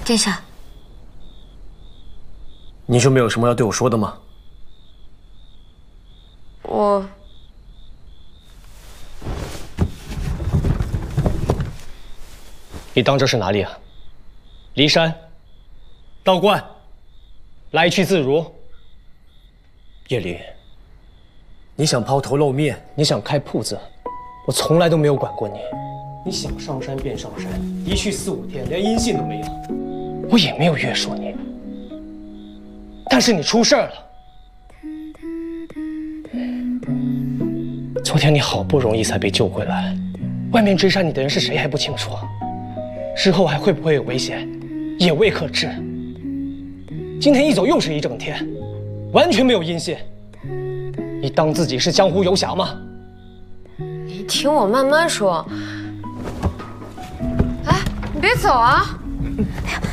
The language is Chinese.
殿下， 你就没有什么要对我说的吗？你当这是哪里啊？骊山、道观，来去自如。叶离，你想抛头露面，你想开铺子，我从来都没有管过你。你想上山便上山，一去4、5天，连音信都没有，我也没有约束你。但是你出事儿了。昨天你好不容易才被救回来，外面追杀你的人是谁还不清楚，之后还会不会有危险，也未可知。今天一走又是一整天，完全没有音信。你当自己是江湖游侠吗？ 你听我慢慢说。哎，你别走啊！